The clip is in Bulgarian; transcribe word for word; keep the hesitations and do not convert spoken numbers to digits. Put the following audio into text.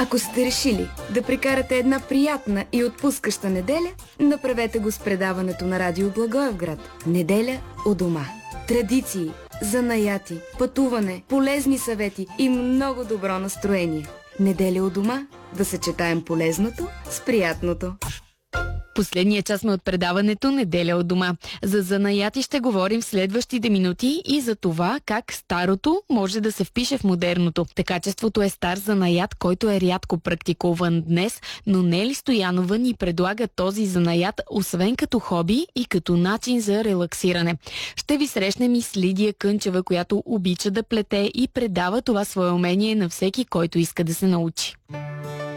Ако сте решили да прекарате една приятна и отпускаща неделя, направете го с предаването на Радио Благоевград. Неделя у дома. Традиции, занаяти, пътуване, полезни съвети и много добро настроение. Неделя у дома, да съчетаем полезното с приятното. Последния час сме от предаването Неделя от дома. За занаяти ще говорим в следващите минути и за това как старото може да се впише в модерното. Текачеството е стар занаят, който е рядко практикуван днес, но Нели Стоянова ни предлага този занаят освен като хоби и като начин за релаксиране. Ще ви срещнем и с Лидия Кънчева, която обича да плете и предава това свое умение на всеки, който иска да се научи.